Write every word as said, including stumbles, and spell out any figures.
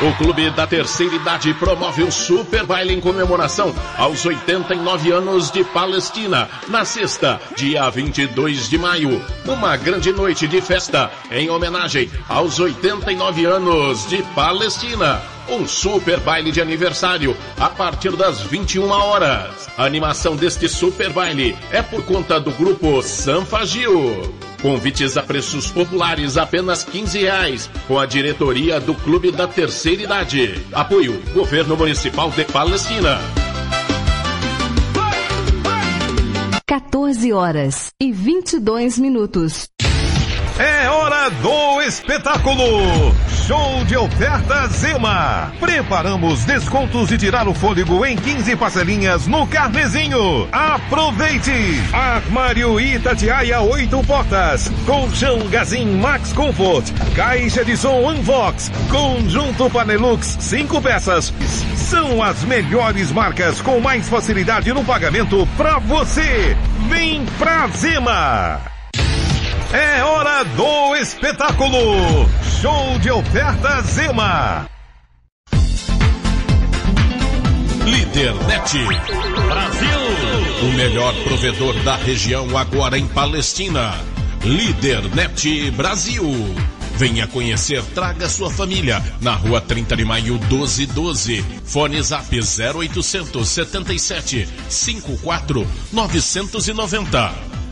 O Clube da Terceira Idade promove o Super Baile em comemoração aos oitenta e nove anos de Palestina, na sexta, dia vinte e dois de maio. Uma grande noite de festa em homenagem aos oitenta e nove anos de Palestina. Um super baile de aniversário a partir das vinte e uma horas. A animação deste super baile é por conta do grupo Sanfagio. Convites a preços populares apenas quinze reais, com a diretoria do Clube da Terceira Idade. Apoio Governo Municipal de Palestina. quatorze horas e vinte e dois minutos. É hora do espetáculo! Show de oferta Zema! Preparamos descontos de tirar o fôlego em quinze parcelinhas no Carnezinho. Aproveite! Armário Itatiaia oito portas, colchão Gazin Max Comfort, caixa de som Unvox, conjunto Panelux cinco peças. São as melhores marcas com mais facilidade no pagamento pra você. Vem pra Zema! É hora do espetáculo! Show de oferta Zema! Lídernet Brasil, o melhor provedor da região agora em Palestina. Lídernet Brasil. Venha conhecer, traga sua família. Na rua trinta de maio, doze doze. Fone Zap zero oitocentos setenta e sete cinquenta e quatro novecentos e noventa.